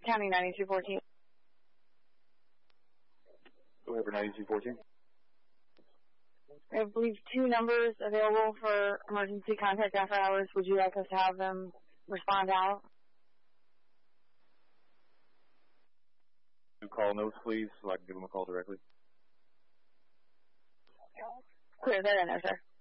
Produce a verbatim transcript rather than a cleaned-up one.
County ninety-two fourteen. Go ahead for ninety-two fourteen. I believe two numbers available for emergency contact after hours. Would you like us to have them respond out? Call notes, please, so I can give them a call directly. Clear that in there, sir.